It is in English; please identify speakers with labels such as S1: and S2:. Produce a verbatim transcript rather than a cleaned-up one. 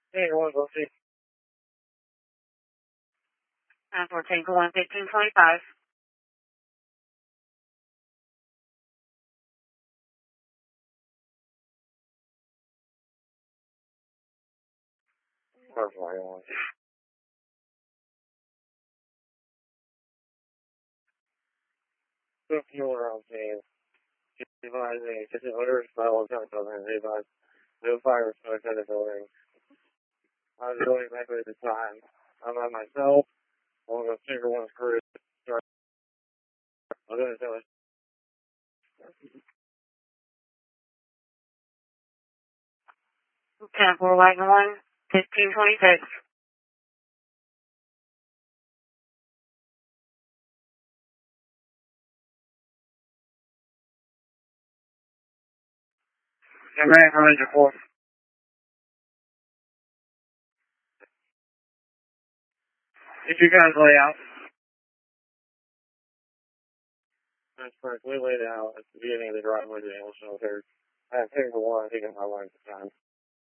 S1: Hey, one, go see.
S2: nine fourteen, go one, fifteen twenty-five.
S1: That's what I want. Fifty around team. Advising, just in order to follow something, advise no fire smoke in the building. I was going back at the time. I'm by myself. I'm going to figure one's crew. I'm going to do it.
S2: ten four, wagon one, fifteen twenty-six.
S1: Get ready for Ranger Force. If you guys lay out. That's correct. We laid out at the beginning of the driveway to the English Military. I have figure one, I think, in my life at the time.